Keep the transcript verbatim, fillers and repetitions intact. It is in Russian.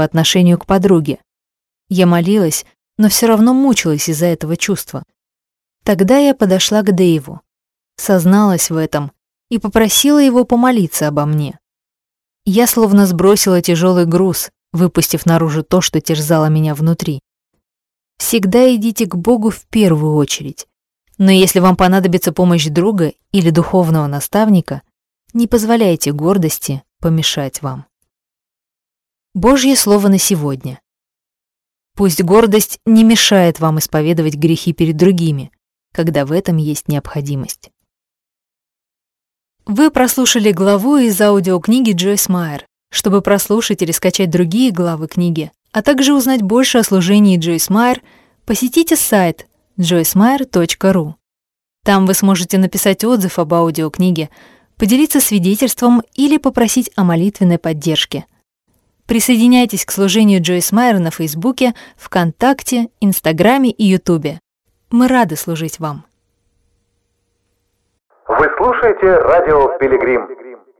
по отношению к подруге. Я молилась, но все равно мучилась из-за этого чувства. Тогда я подошла к Дэйву, созналась в этом и попросила его помолиться обо мне. Я словно сбросила тяжелый груз, выпустив наружу то, что терзало меня внутри. Всегда идите к Богу в первую очередь. Но если вам понадобится помощь друга или духовного наставника, не позволяйте гордости помешать вам. Божье слово на сегодня. Пусть гордость не мешает вам исповедовать грехи перед другими, когда в этом есть необходимость. Вы прослушали главу из аудиокниги Джойс Майер. Чтобы прослушать или скачать другие главы книги, а также узнать больше о служении Джойс Майер, посетите сайт джойс майер точка ру. Там вы сможете написать отзыв об аудиокниге, поделиться свидетельством или попросить о молитвенной поддержке. Присоединяйтесь к служению Джойс Майер на Фейсбуке, ВКонтакте, Инстаграме и Ютубе. Мы рады служить вам. Вы слушаете радио «Пилигрим».